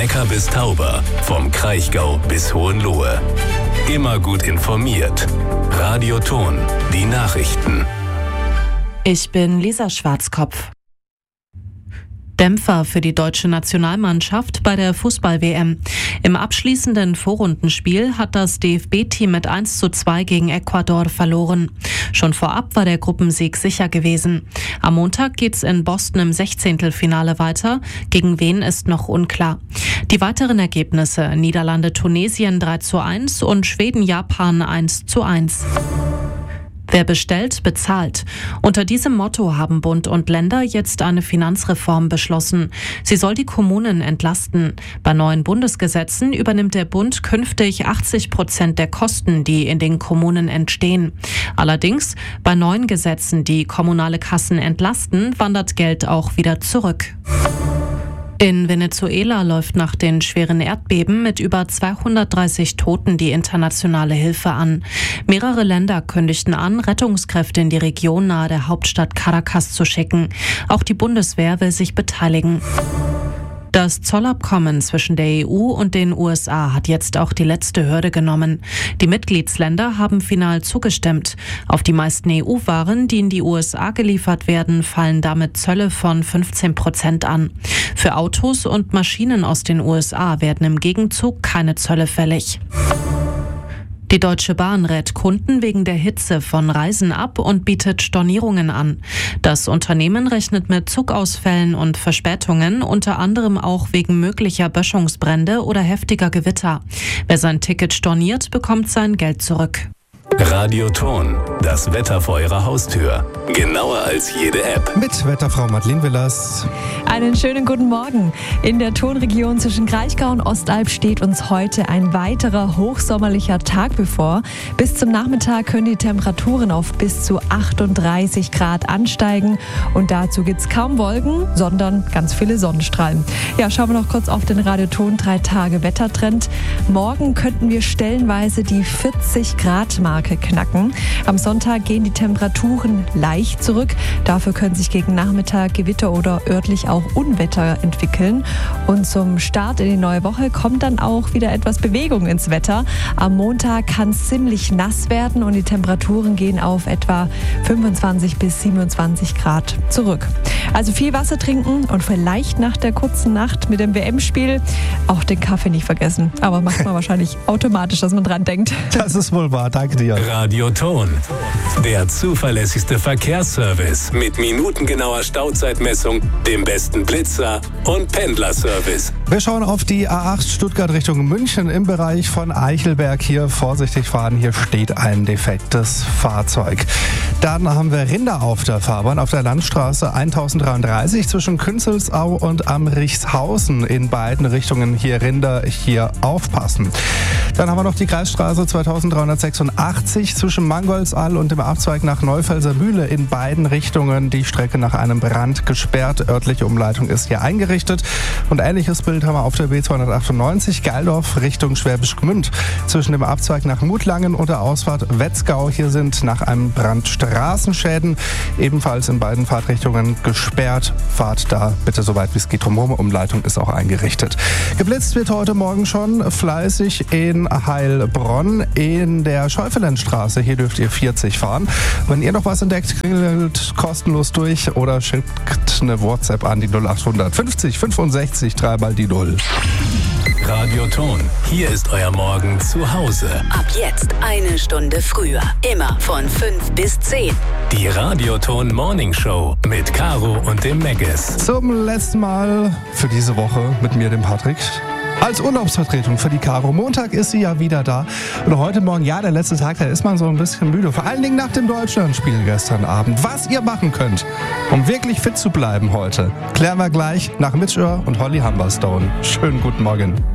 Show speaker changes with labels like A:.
A: Neckar bis Tauber, vom Kraichgau bis Hohenlohe. Immer gut informiert. Radio Thon, die Nachrichten.
B: Ich bin Lisa Schwarzkopf. Dämpfer für die deutsche Nationalmannschaft bei der Fußball-WM. Im abschließenden Vorrundenspiel hat das DFB-Team mit 1:2 gegen Ecuador verloren. Schon vorab war der Gruppensieg sicher gewesen. Am Montag geht's in Boston im 16. Finale weiter. Gegen wen ist noch unklar. Die weiteren Ergebnisse: Niederlande-Tunesien 3:1 und Schweden-Japan 1:1. Wer bestellt, bezahlt. Unter diesem Motto haben Bund und Länder jetzt eine Finanzreform beschlossen. Sie soll die Kommunen entlasten. Bei neuen Bundesgesetzen übernimmt der Bund künftig 80% der Kosten, die in den Kommunen entstehen. Allerdings, bei neuen Gesetzen, die kommunale Kassen entlasten, wandert Geld auch wieder zurück. In Venezuela läuft nach den schweren Erdbeben mit über 230 Toten die internationale Hilfe an. Mehrere Länder kündigten an, Rettungskräfte in die Region nahe der Hauptstadt Caracas zu schicken. Auch die Bundeswehr will sich beteiligen. Das Zollabkommen zwischen der EU und den USA hat jetzt auch die letzte Hürde genommen. Die Mitgliedsländer haben final zugestimmt. Auf die meisten EU-Waren, die in die USA geliefert werden, fallen damit Zölle von 15% an. Für Autos und Maschinen aus den USA werden im Gegenzug keine Zölle fällig. Die Deutsche Bahn rät Kunden wegen der Hitze von Reisen ab und bietet Stornierungen an. Das Unternehmen rechnet mit Zugausfällen und Verspätungen, unter anderem auch wegen möglicher Böschungsbrände oder heftiger Gewitter. Wer sein Ticket storniert, bekommt sein Geld zurück.
A: Radio Thon, das Wetter vor Ihrer Haustür. Genauer als jede App.
C: Mit Wetterfrau Madeleine Willers.
D: Einen schönen guten Morgen. In der Thonregion zwischen Kraichgau und Ostalb steht uns heute ein weiterer hochsommerlicher Tag bevor. Bis zum Nachmittag können die Temperaturen auf bis zu 38 Grad ansteigen. Und dazu gibt es kaum Wolken, sondern ganz viele Sonnenstrahlen. Ja, schauen wir noch kurz auf den Radio Thon 3-Tage-Wettertrend. Morgen könnten wir stellenweise die 40 Grad Marke knacken. Am Sonntag gehen die Temperaturen leicht zurück. Dafür können sich gegen Nachmittag Gewitter oder örtlich auch Unwetter entwickeln. Und zum Start in die neue Woche kommt dann auch wieder etwas Bewegung ins Wetter. Am Montag kann es ziemlich nass werden und die Temperaturen gehen auf etwa 25 bis 27 Grad zurück. Also viel Wasser trinken und vielleicht nach der kurzen Nacht mit dem WM-Spiel auch den Kaffee nicht vergessen. Aber macht man wahrscheinlich automatisch, dass man dran denkt.
C: Das ist wohl wahr. Danke dir.
A: Radio Thon, der zuverlässigste Verkehrsservice mit minutengenauer Stauzeitmessung, dem besten Blitzer und Pendlerservice.
C: Wir schauen auf die A8 Stuttgart Richtung München im Bereich von Eichelberg. Hier vorsichtig fahren, hier steht ein defektes Fahrzeug. Dann haben wir Rinder auf der Fahrbahn auf der Landstraße 1033 zwischen Künzelsau und Amrichshausen. In beiden Richtungen hier Rinder, hier aufpassen. Dann haben wir noch die Kreisstraße 2386 zwischen Mangoldsall und dem Abzweig nach Neufelser Mühle. In beiden Richtungen die Strecke nach einem Brand gesperrt. Örtliche Umleitung ist hier eingerichtet. Und ähnliches Bild haben wir auf der B298 Geildorf Richtung Schwäbisch Gmünd. Zwischen dem Abzweig nach Mutlangen und der Ausfahrt Wetzgau. Hier sind nach einem Brand Straßenschäden. Ebenfalls in beiden Fahrtrichtungen gesperrt. Fahrt da bitte so weit wie es geht drumherum. Umleitung ist auch eingerichtet. Geblitzt wird heute Morgen schon fleißig in Heilbronn in der Schäufelenstraße. Hier dürft ihr 40 fahren. Wenn ihr noch was entdeckt, klingelt kostenlos durch oder schickt eine WhatsApp an die 0800 50 65 3 mal die 0.
A: Radio Thon, hier ist euer Morgen zu Hause.
E: Ab jetzt eine Stunde früher. Immer von 5 bis 10.
A: Die Radio Thon Morning Show mit Caro und dem Meggis.
C: Zum letzten Mal für diese Woche mit mir, dem Patrick. Als Urlaubsvertretung für die Caro. Montag ist sie ja wieder da. Und heute Morgen, ja, der letzte Tag, da ist man so ein bisschen müde. Vor allen Dingen nach dem Deutschlandspiel gestern Abend. Was ihr machen könnt, um wirklich fit zu bleiben heute, klären wir gleich nach Mitch Earl und Holly Humberstone. Schönen guten Morgen.